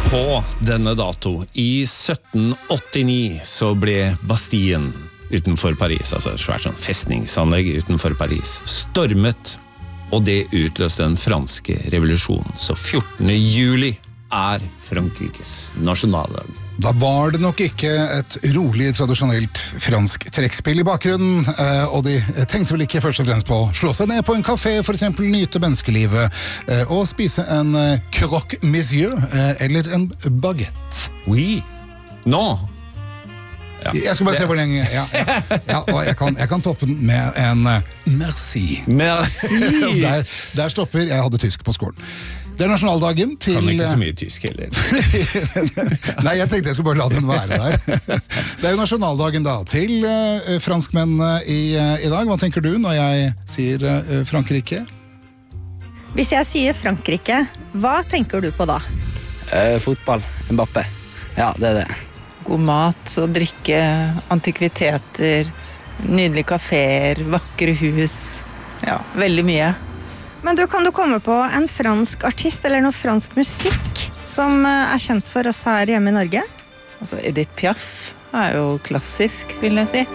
På denne dato, i 1789, så ble Bastien utenfor Paris, altså et svært sånn festningsanlegg utenfor Paris, stormet, og det utløste den franske revolusjonen. Så 14. juli er Frankrikes nasjonaldag. Da var det nok ikke et rolig, tradisjonelt fransk trekkspill i bakgrunnen, og de tenkte vel ikke først og fremst på å slå seg ned på en kafé, for eksempel nyte menneskelivet, og spise en croque monsieur, eller en baguette. Oui. Nå. Ja. Jeg skal bare se hvor lenge, og jeg kan toppe den med en merci. Merci! der stopper, jeg hadde tysk på skolen. Det er nasjonaldagen til... Kan ikke så mye tysk heller. Nei, jeg tenkte jeg skulle bare la den være der. Det er jo nasjonaldagen da, til franskmennene i dag. Hva tenker du når jeg sier Frankrike? Hvis jeg sier Frankrike, hva tenker du på da? Fotball, Mbappé. Ja, det er det. God mat og drikke, antikviteter, nydelige kaféer, vakre hus. Ja, veldig mye. Men kan du komme på en fransk artist eller noe fransk musikk som er kjent for oss her hjemme i Norge? Altså, Edith Piaf er jo klassisk, vil jeg si.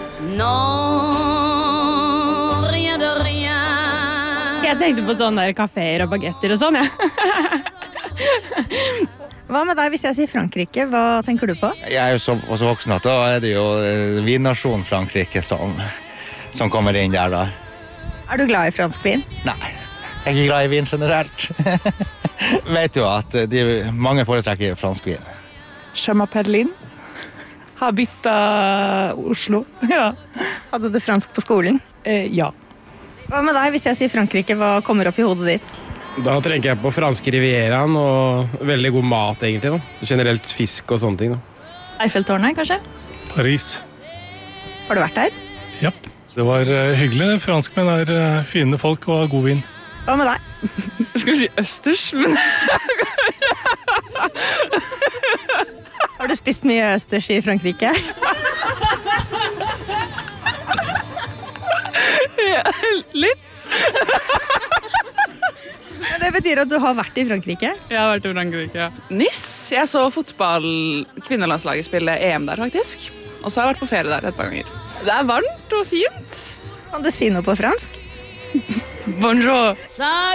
Non, rien de rien. Jeg tenkte på sånne der kaféer og baguetter og sånn, ja. Hva med deg hvis jeg sier Frankrike? Hva tenker du på? Jeg er jo så voksen at da er det jo vinnasjonen Frankrike som kommer inn der da. Er du glad i fransk vin? Nei, jeg er ikke glad i vin generelt. Vet jo at mange foretrekker fransk vin. Je m'appelle Linn. Har byttet Oslo, ja. Hadde du fransk på skolen? Ja. Hva med deg hvis jeg sier Frankrike? Hva kommer opp i hodet ditt? Da tenker jeg på franske rivieraen og veldig god mat egentlig. Da. Generelt fisk og sånne ting. Da. Eiffeltårnet, kanskje? Paris. Har du vært der? Japp. Det var hyggelig. Franskmenn er fine folk og har god vin. Hva med deg? Jeg skulle si østers, men... Har du spist mye østers i Frankrike? Ja, litt. Det betyr at du har vært i Frankrike? Jeg har vært i Frankrike, ja. Nice. Jeg så kvinnelandslaget spille EM der, faktisk. Og så har jeg vært på ferie der et par ganger. Det er varmt og fint. Kan du si noe på fransk? Bonjour.